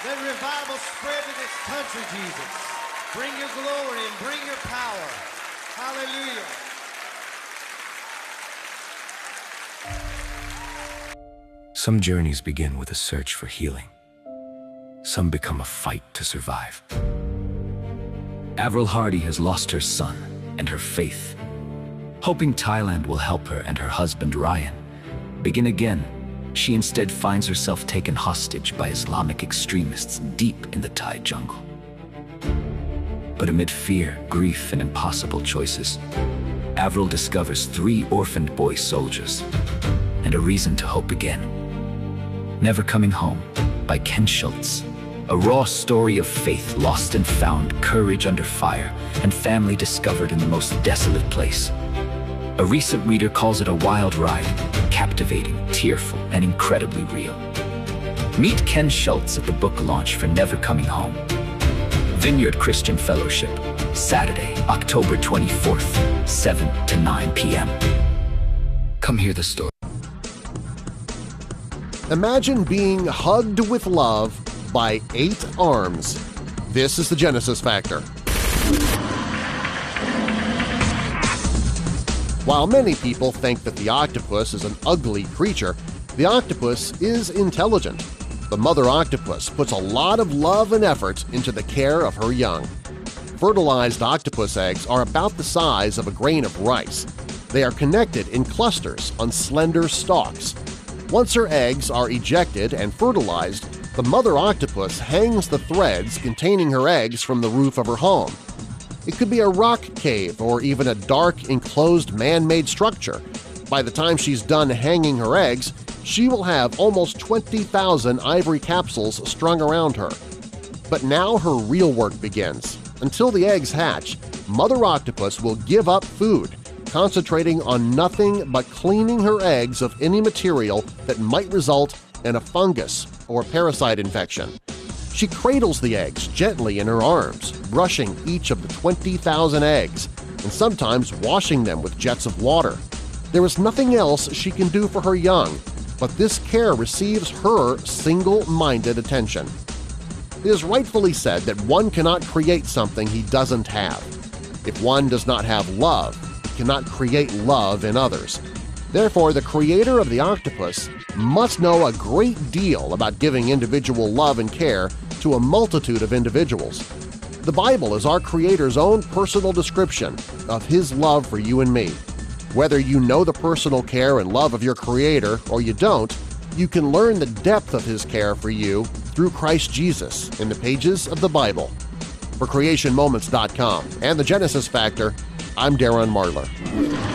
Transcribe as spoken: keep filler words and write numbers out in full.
Let revival spread to this country, Jesus. Bring your glory and bring your power. Hallelujah. Some journeys begin with a search for healing. Some become a fight to survive. Avril Hardy has lost her son and her faith. Hoping Thailand will help her and her husband Ryan begin again, she instead finds herself taken hostage by Islamic extremists deep in the Thai jungle. But amid fear, grief, and impossible choices, Avril discovers three orphaned boy soldiers and a reason to hope again. Never Coming Home by Ken Schultz. A raw story of faith lost and found, courage under fire, and family discovered in the most desolate place. A recent reader calls it a wild ride, captivating, tearful, and incredibly real. Meet Ken Schultz at the book launch for Never Coming Home. Vineyard Christian Fellowship, Saturday, October twenty-fourth, seven to nine p m Come hear the story. Imagine being hugged with love by eight arms. This is the Genesis Factor. While many people think that the octopus is an ugly creature, the octopus is intelligent. The mother octopus puts a lot of love and effort into the care of her young. Fertilized octopus eggs are about the size of a grain of rice. They are connected in clusters on slender stalks. Once her eggs are ejected and fertilized, the mother octopus hangs the threads containing her eggs from the roof of her home. It could be a rock cave or even a dark, enclosed man-made structure. By the time she's done hanging her eggs, she will have almost twenty thousand ivory capsules strung around her. But now her real work begins. Until the eggs hatch, Mother Octopus will give up food, concentrating on nothing but cleaning her eggs of any material that might result in a fungus or parasite infection. She cradles the eggs gently in her arms, brushing each of the twenty thousand eggs, and sometimes washing them with jets of water. There is nothing else she can do for her young, but this care receives her single-minded attention. It is rightfully said that one cannot create something he doesn't have. If one does not have love, he cannot create love in others. Therefore, the creator of the octopus must know a great deal about giving individual love and care to a multitude of individuals. The Bible is our Creator's own personal description of His love for you and me. Whether you know the personal care and love of your Creator or you don't, you can learn the depth of His care for you through Christ Jesus in the pages of the Bible. For Creation Moments dot com and the Genesis Factor, I'm Darren Marlar.